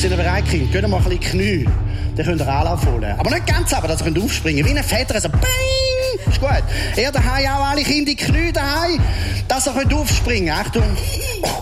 Sind ihr bereit, Kind? Geht mal ein bisschen Knie. Dann könnt ihr Anlauf holen. Aber nicht ganz aber, dass ihr könnt aufspringen. Wie ein Väter, so bang! Ist gut. Ihr daheim auch alle Kinder in die Knie daheim, dass ihr könnt aufspringen. Achtung.